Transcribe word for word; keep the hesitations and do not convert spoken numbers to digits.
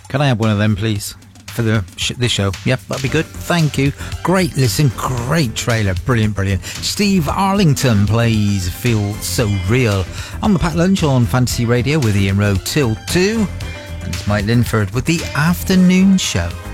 Can I have one of them, please? For the sh- this show. Yep, that'd be good. Thank you. Great listen, great trailer. Brilliant, brilliant. Steve Arlington plays Feel So Real on the Pat Lunch on Fantasy Radio with Ian Rowe till two. And it's Mike Linford with the afternoon show.